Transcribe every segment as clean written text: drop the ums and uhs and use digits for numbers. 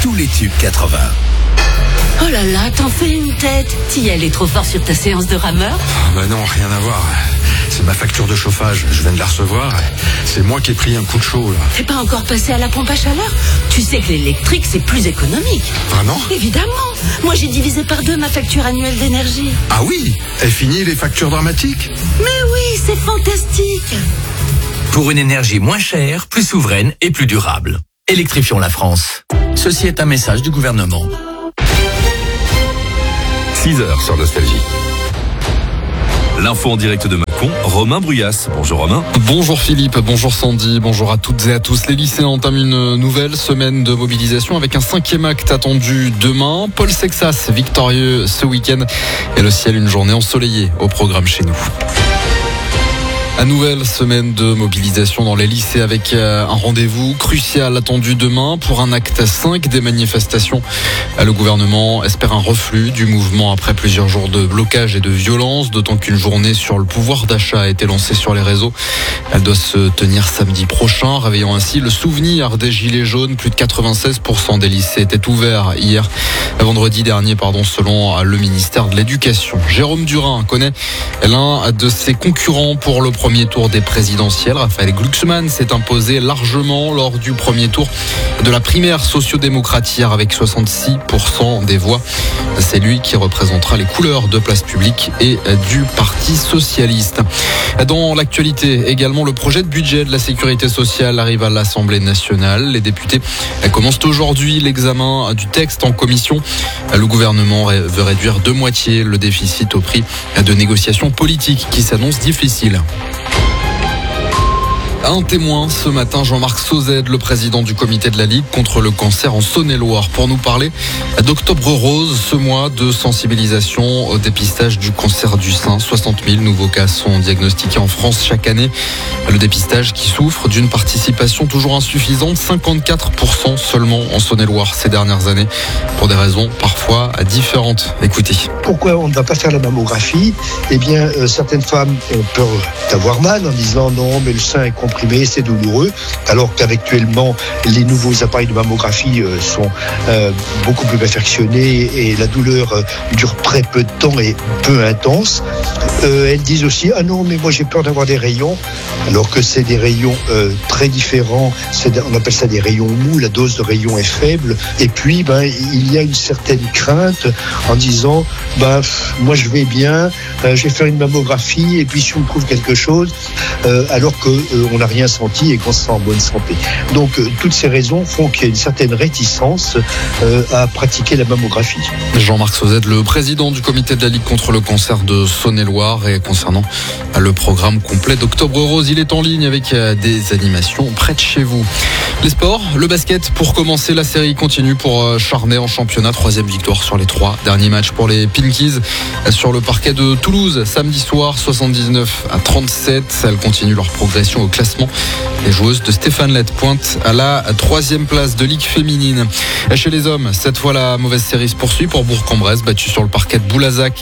tous les tubes 80. Oh là là, t'en fais une tête. T'y allais trop fort sur ta séance de rameur? Bah non, rien à voir. C'est ma facture de chauffage, je viens de la recevoir. C'est moi qui ai pris un coup de chaud là. T'es pas encore passé à la pompe à chaleur? Tu sais que l'électrique c'est plus économique. Vraiment? Évidemment. Moi j'ai divisé par 2 ma facture annuelle d'énergie. Ah oui? Est fini les factures dramatiques? Mais oui, c'est fantastique. Pour une énergie moins chère, plus souveraine et plus durable. Électrifions la France. Ceci est un message du gouvernement. 6h sur Nostalgie. L'info en direct de Mâcon, Romain Bruyas. Bonjour Romain. Bonjour Philippe, bonjour Sandy, bonjour à toutes et à tous. Les lycéens entament une nouvelle semaine de mobilisation avec un 5e acte attendu demain. Paul Sexas, victorieux ce week-end. Et le ciel, une journée ensoleillée au programme chez nous. Une nouvelle semaine de mobilisation dans les lycées avec un rendez-vous crucial attendu demain pour un acte 5 des manifestations. Le gouvernement espère un reflux du mouvement après plusieurs jours de blocage et de violence, d'autant qu'une journée sur le pouvoir d'achat a été lancée sur les réseaux. Elle doit se tenir samedi prochain, réveillant ainsi le souvenir des Gilets jaunes. Plus de 96% des lycées étaient ouverts hier, vendredi dernier, selon le ministère de l'Éducation. Jérôme Durin connaît l'un de ses concurrents pour le premier tour des présidentielles. Raphaël Glucksmann s'est imposé largement lors du premier tour de la primaire socio-démocrate hier avec 66% des voix. C'est lui qui représentera les couleurs de Place Publique et du Parti Socialiste. Dans l'actualité également, le projet de budget de la sécurité sociale arrive à l'Assemblée nationale. Les députés commencent aujourd'hui l'examen du texte en commission. Le gouvernement veut réduire de moitié le déficit au prix de négociations politiques qui s'annoncent difficiles. Un témoin ce matin, Jean-Marc Sauzet, le président du comité de la Ligue contre le cancer en Saône-et-Loire, pour nous parler d'Octobre Rose, ce mois de sensibilisation au dépistage du cancer du sein. 60 000 nouveaux cas sont diagnostiqués en France chaque année. Le dépistage qui souffre d'une participation toujours insuffisante, 54% seulement en Saône-et-Loire ces dernières années, pour des raisons parfois différentes. Écoutez. Pourquoi on ne va pas faire la mammographie? Eh bien, certaines femmes ont peur d'avoir mal en disant non, mais le sein est comprimé, c'est douloureux, alors qu'actuellement les nouveaux appareils de mammographie sont beaucoup plus perfectionnés et la douleur dure très peu de temps et peu intense. Elles disent aussi ah non, mais moi j'ai peur d'avoir des rayons, alors que c'est des rayons très différents. On appelle ça des rayons mous, la dose de rayons est faible. Et puis il y a une certaine crainte en disant moi je vais bien, je vais faire une mammographie et puis si on me trouve quelque chose, alors que on n'a rien senti et qu'on se sent en bonne santé. Donc toutes ces raisons font qu'il y a une certaine réticence à pratiquer la mammographie. Jean-Marc Sauzet, le président du comité de la Ligue contre le cancer de Saône-et-Loire, et concernant le programme complet d'Octobre Rose, il est en ligne avec des animations près de chez vous. Les sports, le basket pour commencer, la série continue pour Charnay en championnat, 3e victoire sur les 3 derniers matchs pour les Pinkies sur le parquet de Toulouse samedi soir, 79-37. Elles continuent leur progression au classement. Les joueuses de Stéphane Lett pointent à la 3e place de Ligue féminine. Chez les hommes, cette fois la mauvaise série se poursuit pour Bourg-en-Bresse, battu sur le parquet de Boulazac,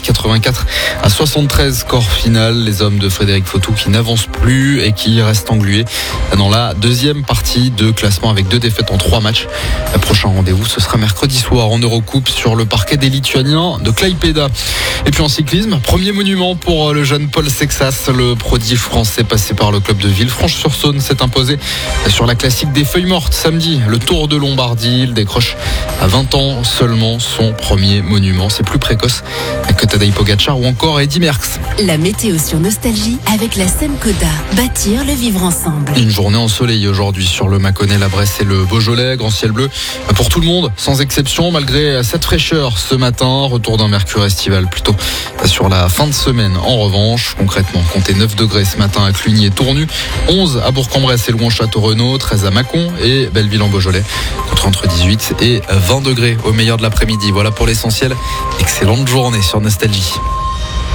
84-73 score final. Les hommes de Frédéric Fautou qui n'avancent plus et qui restent englués dans la 2e partie de classement avec 2 défaites en 3 matchs. Le prochain rendez-vous, ce sera mercredi soir en Eurocoupe sur le parquet des Lituaniens de Klaipėda. Et puis en cyclisme, premier monument pour le jeune Paul Sexas, le prodige français passé par le club de Villefranche-sur-Saône s'est imposé sur la classique des feuilles mortes samedi. Le Tour de Lombardie, il décroche à 20 ans seulement son premier monument. C'est plus précoce que Tadej Pogacar ou encore Eddy Merckx. La météo sur Nostalgie avec la Semcoda. Bâtir le vivre ensemble. Une journée ensoleillée aujourd'hui sur le Mâconnais, la Bresse et le Beaujolais. Grand ciel bleu pour tout le monde, sans exception, malgré cette fraîcheur ce matin. Retour d'un mercure estival plutôt sur la fin de semaine. En revanche, concrètement, comptez 9 degrés ce matin à Cluny et Tournu, 11 à Bourg-en-Bresse et Louan-Château-Renaud, 13 à Mâcon et Belleville en Beaujolais, entre 18 et 20 degrés au meilleur de l'après-midi. Voilà pour l'essentiel. Excellente journée sur Nostalgie.